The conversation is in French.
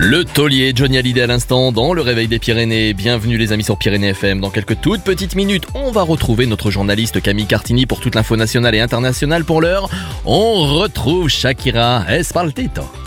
Le taulier Johnny Hallyday à l'instant dans le réveil des Pyrénées. Bienvenue les amis sur Pyrénées FM. Dans quelques toutes petites minutes, on va retrouver notre journaliste Camille Cartini pour toute l'info nationale et internationale. Pour l'heure, on retrouve Shakira Espaltito.